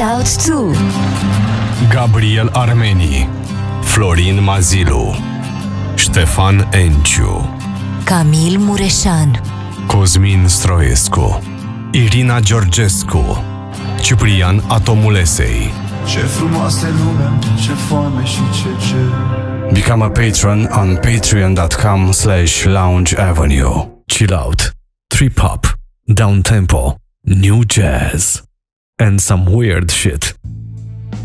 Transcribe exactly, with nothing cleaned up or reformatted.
Shout to Gabriel Armeni, Florin Mazilu, Ștefan Enciu, Camil Mureșan, Cosmin Stroescu, Irina Georgescu, Ciprian Atomulesei. Ce frumoasă lume, ce foame și ce cer. Become a patron on patreon.com slash lounge avenue. Chill out, trip hop, down tempo, new jazz, and some weird shit.